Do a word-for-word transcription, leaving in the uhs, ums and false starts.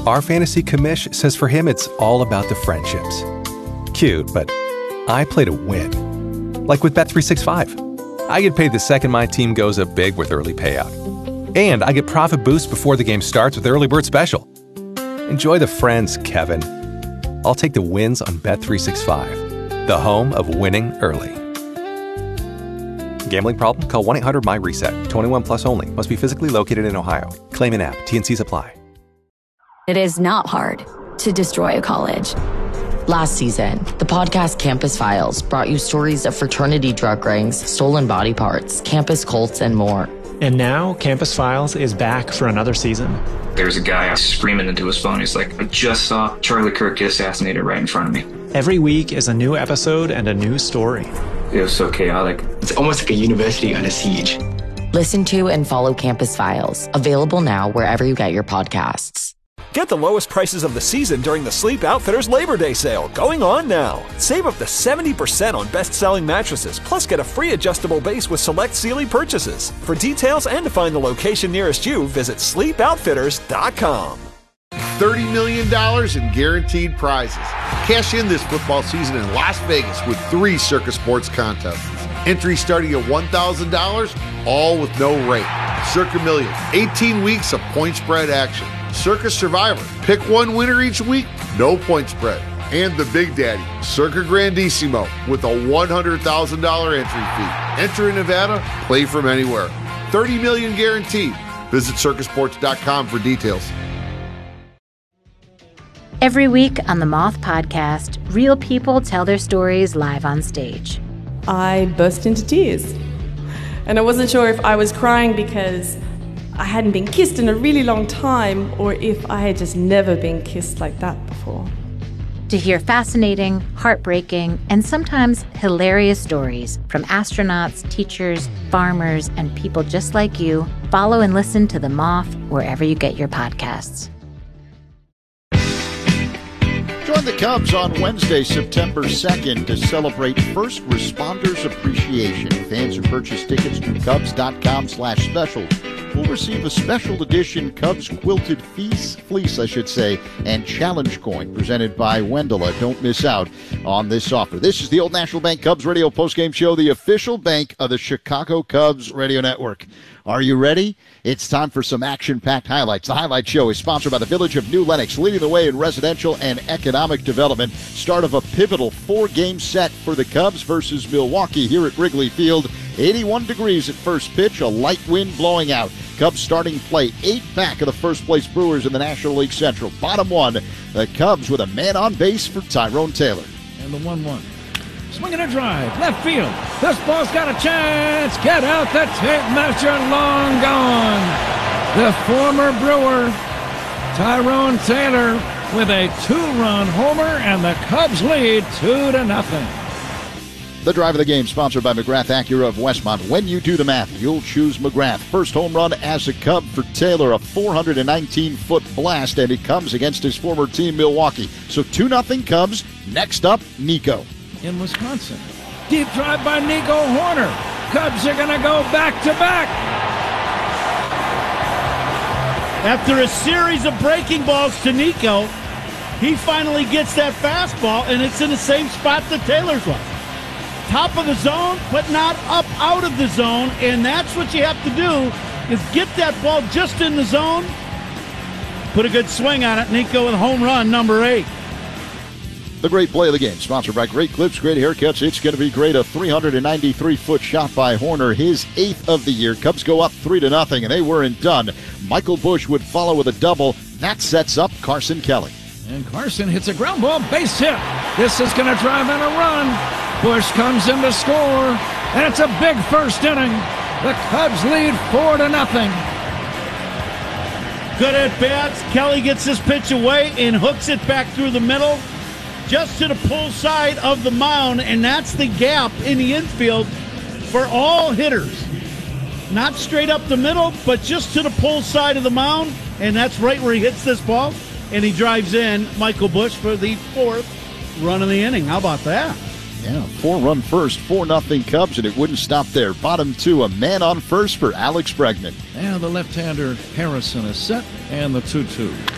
Our fantasy commish says for him it's all about the friendships. Cute, but I play to win. Like with Bet three sixty-five. I get paid the second my team goes up big with early payout. And I get profit boost before the game starts with Early Bird Special. Enjoy the friends, Kevin. I'll take the wins on Bet three sixty-five, the home of winning early. Gambling problem? Call one eight hundred M Y RESET. twenty-one plus only. Must be physically located in Ohio. Claim an app. T and C's apply. It is not hard to destroy a college. Last season, the podcast Campus Files brought you stories of fraternity drug rings, stolen body parts, campus cults, and more. And now, Campus Files is back for another season. There's a guy screaming into his phone. He's like, I just saw Charlie Kirk get assassinated right in front of me. Every week is a new episode and a new story. It was so chaotic. It's almost like a university under siege. Listen to and follow Campus Files, available now wherever you get your podcasts. Get the lowest prices of the season during the Sleep Outfitters Labor Day sale, going on now. Save up to seventy percent on best-selling mattresses, plus get a free adjustable base with select Sealy purchases. For details and to find the location nearest you, visit sleep outfitters dot com. thirty million dollars in guaranteed prizes. Cash in this football season in Las Vegas with three Circa Sports contests. Entry starting at one thousand dollars, all with no rate. Circa Million, eighteen weeks of point spread action. Circa Survivor, pick one winner each week, no point spread. And the Big Daddy, Circa Grandissimo, with a one hundred thousand dollars entry fee. Enter in Nevada, play from anywhere. thirty million dollars guaranteed. Visit circa sports dot com for details. Every week on the Moth Podcast, real people tell their stories live on stage. I burst into tears. And I wasn't sure if I was crying because I hadn't been kissed in a really long time, or if I had just never been kissed like that before. To hear fascinating, heartbreaking, and sometimes hilarious stories from astronauts, teachers, farmers, and people just like you, follow and listen to The Moth wherever you get your podcasts. Join the Cubs on Wednesday, September second to celebrate First Responders Appreciation. Fans who purchase tickets through Cubs dot com slash specials will receive a special edition Cubs quilted fleece, fleece, I should say, and challenge coin presented by Wendela. Don't miss out on this offer. This is the Old National Bank Cubs Radio postgame show, the official bank of the Chicago Cubs Radio Network. Are you ready? It's time for some action-packed highlights. The Highlight Show is sponsored by the Village of New Lenox, leading the way in residential and economic development. Start of a pivotal four-game set for the Cubs versus Milwaukee here at Wrigley Field. eighty-one degrees at first pitch, a light wind blowing out. Cubs starting play eight back of the first-place Brewers in the National League Central. Bottom one, the Cubs with a man on base for Tyrone Taylor. And the one one. Swinging a drive, left field. This ball's got a chance. Get out the tape measure, long gone. The former Brewer, Tyrone Taylor, with a two-run homer, and the Cubs lead two to nothing. The drive of the game sponsored by McGrath Acura of Westmont. When you do the math, you'll choose McGrath. First home run as a Cub for Taylor, a four hundred nineteen foot blast, and it comes against his former team, Milwaukee. So two nothing Cubs. Next up, Nico. In Wisconsin. Deep drive by Nico Horner. Cubs are going to go back-to-back. After a series of breaking balls to Nico, he finally gets that fastball, and it's in the same spot that Taylor's was. Top of the zone, but not up out of the zone, and that's what you have to do, is get that ball just in the zone, put a good swing on it. Nico with home run number eight. The great play of the game, sponsored by Great Clips, Great Haircuts. It's going to be great. A three hundred ninety-three foot shot by Horner, his eighth of the year. Cubs go up three to nothing, and they weren't done. Michael Busch would follow with a double. That sets up Carson Kelly. And Carson hits a ground ball, base hit. This is going to drive in a run. Busch comes in to score, and it's a big first inning. The Cubs lead four to nothing. Good at bats. Kelly gets this pitch away and hooks it back through the middle, just to the pull side of the mound, and that's the gap in the infield for all hitters. Not straight up the middle, but just to the pull side of the mound, and that's right where he hits this ball, and he drives in Michael Busch for the fourth run of the inning. How about that? Yeah, four-run first, four nothing Cubs, and it wouldn't stop there. Bottom two, a man on first for Alex Bregman. And the left-hander Harrison is set, and the two two.